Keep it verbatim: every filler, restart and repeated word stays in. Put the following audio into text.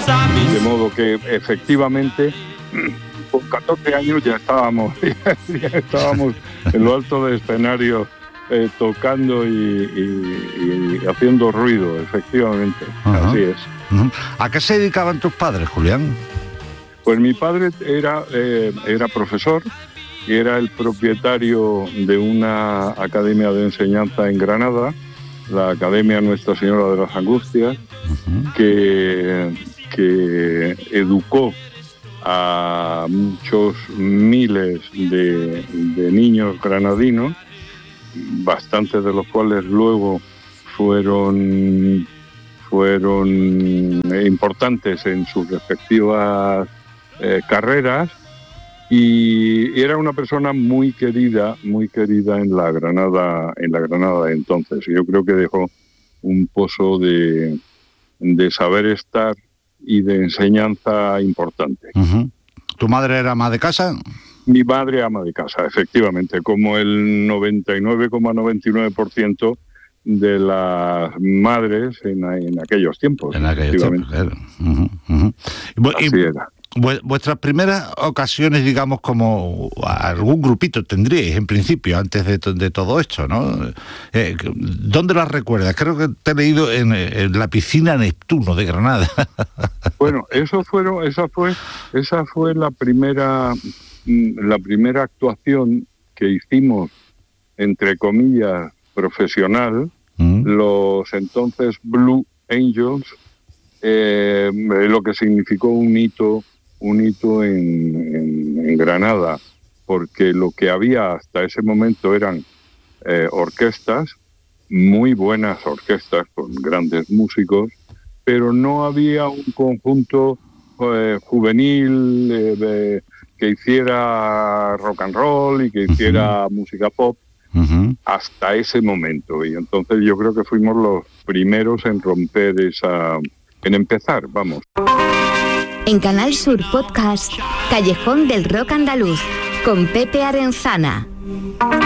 De modo que efectivamente con catorce años ya estábamos, ya estábamos en lo alto del escenario eh, tocando y, y, y haciendo ruido, efectivamente. Uh-huh. Así es. Uh-huh. ¿A qué se dedicaban tus padres, Julián? Pues mi padre era, eh, era profesor y era el propietario de una academia de enseñanza en Granada, la Academia Nuestra Señora de las Angustias, uh-huh. que, que educó a muchos miles de, de niños granadinos, bastantes de los cuales luego fueron, fueron importantes en sus respectivas eh, carreras, y era una persona muy querida, muy querida en la Granada, en la Granada de entonces. Yo creo que dejó un pozo de, de saber estar y de enseñanza importante. Uh-huh. ¿Tu madre era ama de casa? Mi madre ama de casa, efectivamente, como el noventa y nueve coma noventa y nueve por ciento de las madres en, en aquellos tiempos. En aquellos tiempos, claro. Uh-huh, uh-huh. Y, Así era. Vuestras primeras ocasiones, digamos, como algún grupito tendríais en principio, antes de, de todo esto, ¿no? Eh, ¿Dónde las recuerdas? Creo que te he leído en, en la piscina Neptuno de Granada. Bueno, eso fueron, esa fue, esa fue la primera, la primera actuación que hicimos, entre comillas, profesional, ¿Mm? Los entonces Blue Angels, eh, lo que significó un hito un hito en, en, en Granada, porque lo que había hasta ese momento eran eh, orquestas, muy buenas orquestas con grandes músicos, pero no había un conjunto eh, juvenil eh, eh, que hiciera rock and roll y que hiciera uh-huh. música pop uh-huh. hasta ese momento, y entonces yo creo que fuimos los primeros en romper esa, en empezar, vamos. En Canal Sur Podcast, Callejón del Rock Andaluz, con Pepe Arenzana.